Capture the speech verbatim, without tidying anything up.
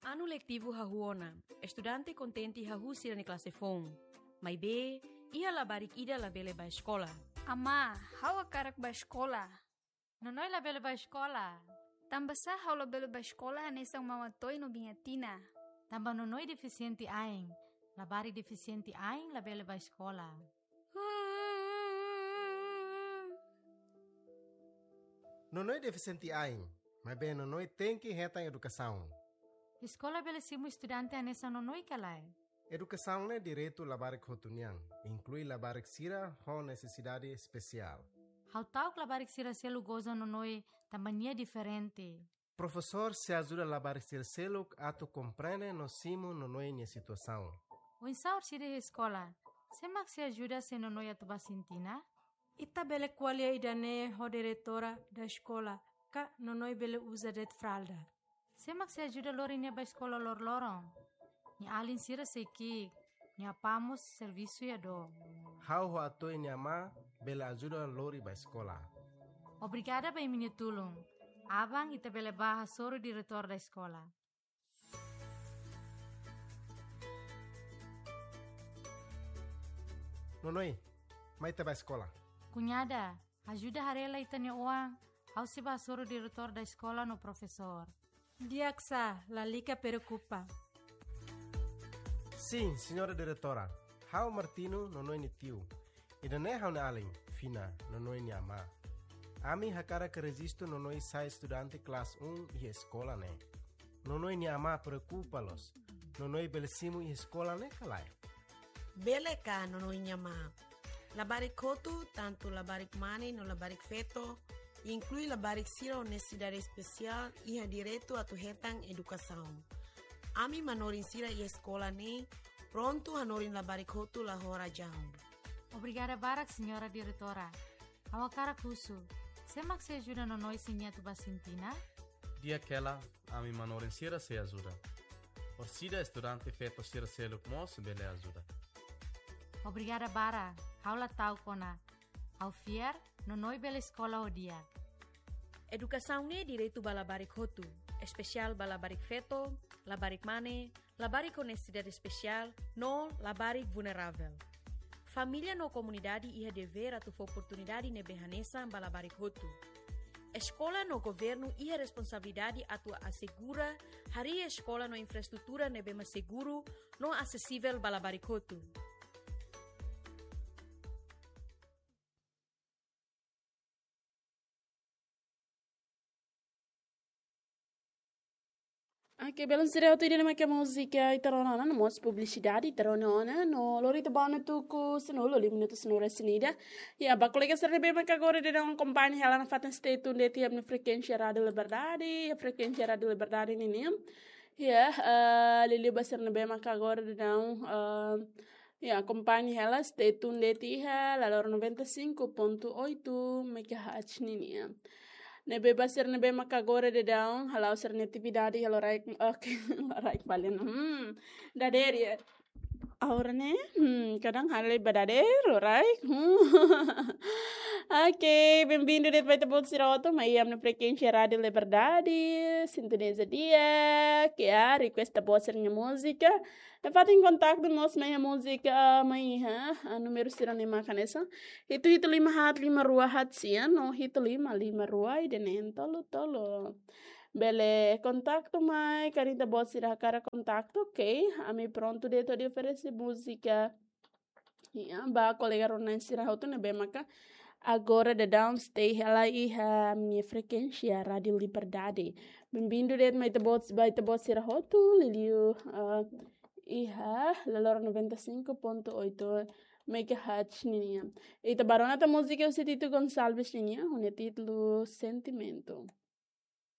Ano letivo hahuona, estudante contente hahusi na classe fom. Mai be, ia labarik ida labele ba escola. Ama, hawa karak ba escola. Nonoy labele ba escola. Tambasa hawa labele ba escola hanesang mamatoy no bingatina. Tamba nonoy deficiente aing. Labari deficiente aing labele ba escola. Nonoy deficiente aing, mas bem nonoy tem que reta em educação. Escola belesimo estudante anessa nonoy kalay. Educação é direito labarik hotuniang, inclui labarik sira com necessidade especial. How tau labarik sira selu goza nonoy tambania diferente. Professor se ajuda a labarik sira selu ato compreende no simo nonoy nia situação. O insaur sira escola, semak se ajuda se nonoy atuba sintina? Ita bele qualia idane ho diretora da escola, ka nonoy bele usa det fralda. Semak se ajuda lori nia ba escola lor lorong. Ni alin sira seiki, ni apamos serviço ya do. How ho ato nia ma bele ajuda lori ba escola. Obrigada ba minha tulung. Abang ita bele baha soro diretor da escola. Nonoy, mai te ba escola. Cunhada, ajuda harela itanya uang. How se ba soro diretor da escola no professor. Diaksa, la lica preocupa. Sim, senhora diretora. How Martino nonoy ni tio. Ida ne how na alin, fina nonoy ni ama. Ami hakara que resisto nonoy sai estudante classe um e escola ne. Nonoy ni ama preocupa-los. Nonoy belesimo e escola ne kalai. Bele ka nonoy nyama. Labarik kotu, tanto labarik mane no labarik feto, inclui labarik sira honestidade especial e ha direito a tu hetang educação. Ami manorin sira e escola ne, pronto hanorin labarik kotu la hora jaun. Obrigada barak, senhora diretora. Awakara kusu. Semak se ajuda no noi sinha tu basintina? Dia aquela, ami manorin sira se ajuda. Orsida estudante feto sira se lukmos bele ajuda. Obrigada bara. Haula tau kona. Au fier, no noi bela escola o dia. Educação ne direito ba labarik hotu, especial ba labarik feto, labarik mane, labarik honestidade especial, no labarik vulnerável. Família no comunidade ia dever a tu oportunidade ne behanesa ba labarik hotu. Escola no governo ia responsabilidade a tu assegura hari escola no infraestrutura ne bema seguro, no acessível ba labarik hotu. Oke, belum sudah waktu ini nama música itaronana, no mos publicidade itaronana, no lorita bana tuku senolo lima minutos senora senida. Ya, ba colega serve bem que agora de uma companhia ela na fatan state onde tinha na frequência rádio liberdade, a frequência rádio liberdade nem. Ya, uh, lili basar na bem que agora de uma uh, ya companhia ela state onde tinha la lor noventa e cinco ponto oito megahertz nem. Nebe basir nebe makagore de down halau ser natividade halau raik ok raik balen hmm dader ahora ne hmm kadang halai badader raik hmm ok bem-vindo de vai ter bom siroto mas am na frequência rádio liberdade sintonia dia que a requesta boa minha música eu faço em contato nos minha música mas ha número sira nem macanesa itu itu lima hat lima rua hat sia no itu lima lima rua e denen tolo tolo bele contato mai carita boa sira cara contato ok a mi pronto de todo oferecer música ya ba colega ronan sira hoto ne bemaka agora de downstay ela iha minha frequência rádio liberdade bem-vindo de mai te bots vai te bots sira hoto liliu uh, iha lalor noventa e cinco ponto oito megahertz ninia. E tabarona ta música o Tito Gonçalves ninia, o título Sentimento.